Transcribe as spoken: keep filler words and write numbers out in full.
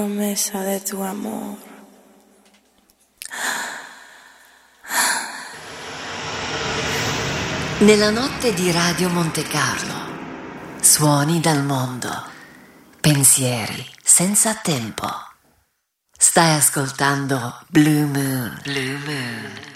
Promesa de tu amor. Nella notte di Radio Monte Carlo, suoni dal mondo, pensieri senza tempo. Stai ascoltando Blue Moon. Blue Moon.